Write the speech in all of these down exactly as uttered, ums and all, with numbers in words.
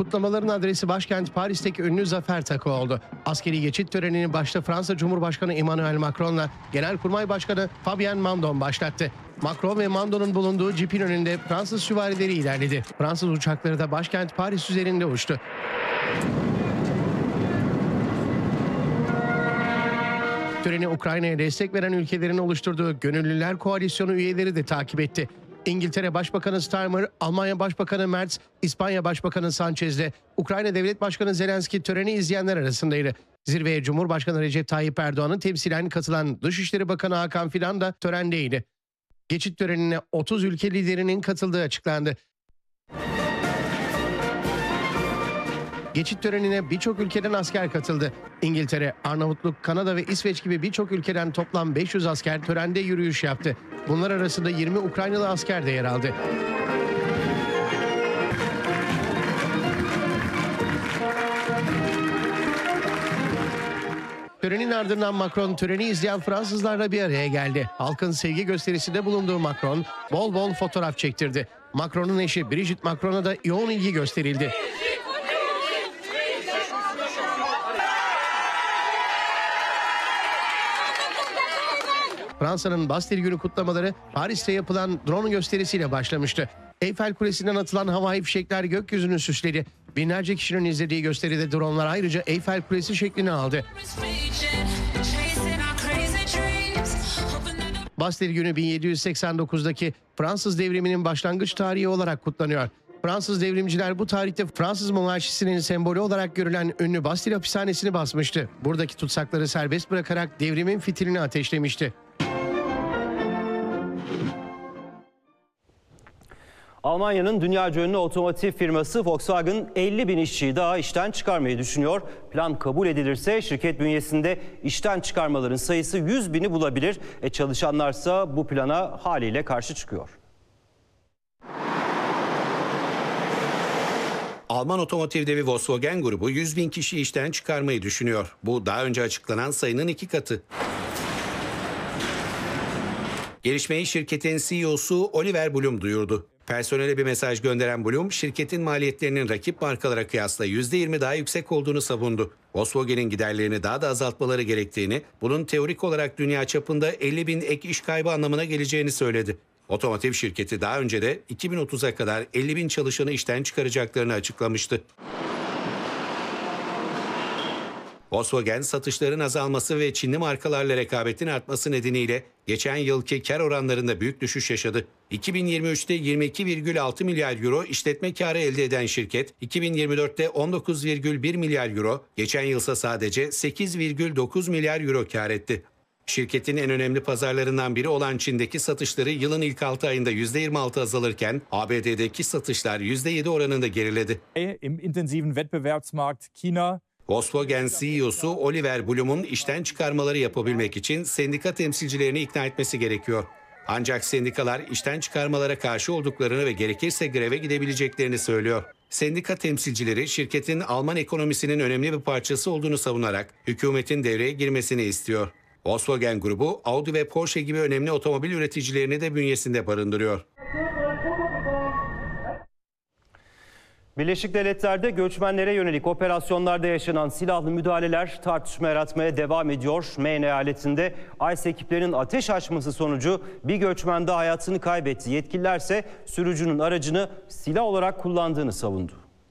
Kutlamaların adresi başkent Paris'teki ünlü Zafer Takı oldu. Askeri geçit törenini başta Fransa Cumhurbaşkanı Emmanuel Macron'la Genelkurmay Başkanı Fabien Mandon başlattı. Macron ve Mandon'un bulunduğu cipin önünde Fransız süvarileri ilerledi. Fransız uçakları da başkent Paris üzerinde uçtu. Töreni Ukrayna'ya destek veren ülkelerin oluşturduğu Gönüllüler Koalisyonu üyeleri de takip etti. İngiltere Başbakanı Starmer, Almanya Başbakanı Merz, İspanya Başbakanı Sanchez'le Ukrayna Devlet Başkanı Zelenski töreni izleyenler arasındaydı. Zirveye Cumhurbaşkanı Recep Tayyip Erdoğan'ın temsilen katılan Dışişleri Bakanı Hakan Fidan da törendeydi. Geçit törenine otuz ülke liderinin katıldığı açıklandı. Geçit törenine birçok ülkeden asker katıldı. İngiltere, Arnavutluk, Kanada ve İsveç gibi birçok ülkeden toplam beş yüz asker törende yürüyüş yaptı. Bunlar arasında yirmi Ukraynalı asker de yer aldı. Törenin ardından Macron töreni izleyen Fransızlarla bir araya geldi. Halkın sevgi gösterisinde bulunduğu Macron bol bol fotoğraf çektirdi. Macron'un eşi Brigitte Macron'a da yoğun ilgi gösterildi. Fransa'nın Bastille Günü kutlamaları Paris'te yapılan drone gösterisiyle başlamıştı. Eyfel Kulesi'nden atılan havai fişekler gökyüzünü süsledi. Binlerce kişinin izlediği gösteride dronlar ayrıca Eyfel Kulesi şeklini aldı. Bastille Günü bin yedi yüz seksen dokuzdaki Fransız devriminin başlangıç tarihi olarak kutlanıyor. Fransız devrimciler bu tarihte Fransız monarşisinin sembolü olarak görülen ünlü Bastille hapishanesini basmıştı. Buradaki tutsakları serbest bırakarak devrimin fitilini ateşlemişti. Almanya'nın dünyaca ünlü otomotiv firması Volkswagen elli bin işçiyi daha işten çıkarmayı düşünüyor. Plan kabul edilirse şirket bünyesinde işten çıkarmaların sayısı yüz bini bulabilir. E çalışanlarsa bu plana haliyle karşı çıkıyor. Alman otomotiv devi Volkswagen grubu yüz bin kişi işten çıkarmayı düşünüyor. Bu daha önce açıklanan sayının iki katı. Gelişmeyi şirketin C E O'su Oliver Blume duyurdu. Personele bir mesaj gönderen Blume, şirketin maliyetlerinin rakip markalara kıyasla yüzde yirmi daha yüksek olduğunu savundu. Volkswagen'in giderlerini daha da azaltmaları gerektiğini, bunun teorik olarak dünya çapında elli bin ek iş kaybı anlamına geleceğini söyledi. Otomotiv şirketi daha önce de iki bin otuza kadar elli bin çalışanı işten çıkaracaklarını açıklamıştı. Volkswagen satışların azalması ve Çinli markalarla rekabetin artması nedeniyle geçen yılki kar oranlarında büyük düşüş yaşadı. iki bin yirmi üçte yirmi iki virgül altı milyar euro işletme karı elde eden şirket, iki bin yirmi dörtte on dokuz virgül bir milyar euro, geçen yılsa sadece sekiz virgül dokuz milyar euro kar etti. Şirketin en önemli pazarlarından biri olan Çin'deki satışları yılın ilk altı ayında yüzde yirmi altı azalırken A B D'deki satışlar yüzde yedi oranında geriledi. Im intensiven Wettbewerbsmarkt China. Volkswagen C E O'su Oliver Blume'un işten çıkarmaları yapabilmek için sendika temsilcilerini ikna etmesi gerekiyor. Ancak sendikalar işten çıkarmalara karşı olduklarını ve gerekirse greve gidebileceklerini söylüyor. Sendika temsilcileri şirketin Alman ekonomisinin önemli bir parçası olduğunu savunarak hükümetin devreye girmesini istiyor. Volkswagen grubu Audi ve Porsche gibi önemli otomobil üreticilerini de bünyesinde barındırıyor. Birleşik Devletler'de göçmenlere yönelik operasyonlarda yaşanan silahlı müdahaleler tartışma yaratmaya devam ediyor. Maine eyaletinde ICE ekiplerinin ateş açması sonucu bir göçmen de hayatını kaybetti. Yetkililerse sürücünün aracını silah olarak kullandığını savundu.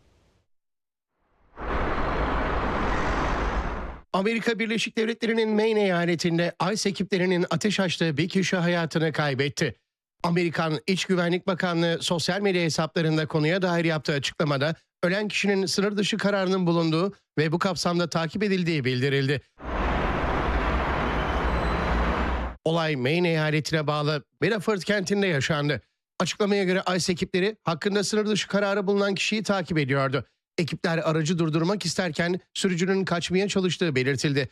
Amerika Birleşik Devletleri'nin Maine eyaletinde ICE ekiplerinin ateş açtığı bir kişi hayatını kaybetti. Amerikan İç Güvenlik Bakanlığı sosyal medya hesaplarında konuya dair yaptığı açıklamada ölen kişinin sınır dışı kararının bulunduğu ve bu kapsamda takip edildiği bildirildi. Olay Maine eyaletine bağlı Bedford kentinde yaşandı. Açıklamaya göre ICE ekipleri hakkında sınır dışı kararı bulunan kişiyi takip ediyordu. Ekipler aracı durdurmak isterken sürücünün kaçmaya çalıştığı belirtildi.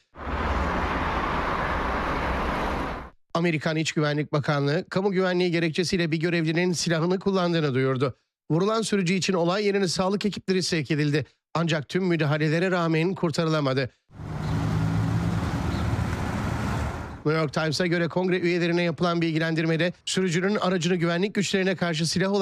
Amerikan İç Güvenlik Bakanlığı, kamu güvenliği gerekçesiyle bir görevlinin silahını kullandığını duyurdu. Vurulan sürücü için olay yerine sağlık ekipleri sevk edildi. Ancak tüm müdahalelere rağmen kurtarılamadı. New York Times'a göre kongre üyelerine yapılan bilgilendirmede sürücünün aracını güvenlik güçlerine karşı silah olarak